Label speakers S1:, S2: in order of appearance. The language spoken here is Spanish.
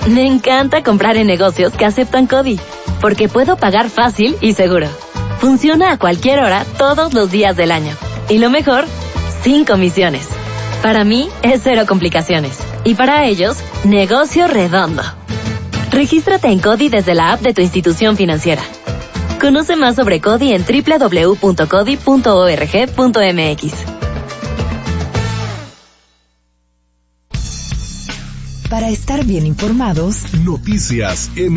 S1: Me encanta comprar en negocios que aceptan CODI, porque puedo pagar fácil y seguro. Funciona a cualquier hora, todos los días del año. Y lo mejor, sin comisiones. Para mí, es cero complicaciones. Y para ellos, negocio redondo. Regístrate en CODI desde la app de tu institución financiera. Conoce más sobre CODI en www.codi.org.mx.
S2: Para estar bien informados,
S3: Noticias